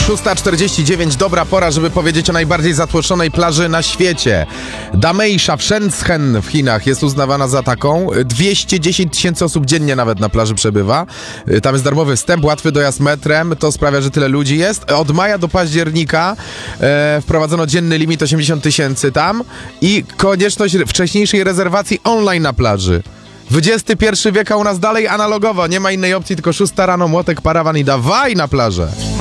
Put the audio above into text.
6:49, dobra pora, żeby powiedzieć o najbardziej zatłoczonej plaży na świecie. Dameisha w Shenzhen w Chinach jest uznawana za taką. 210 tysięcy osób dziennie nawet na plaży przebywa. Tam jest darmowy wstęp, łatwy dojazd metrem, to sprawia, że tyle ludzi jest. Od maja do października wprowadzono dzienny limit 80 tysięcy tam i konieczność wcześniejszej rezerwacji online na plaży. XXI wiek, a u nas dalej analogowo, nie ma innej opcji, tylko 6 rano, młotek, parawan i dawaj na plażę.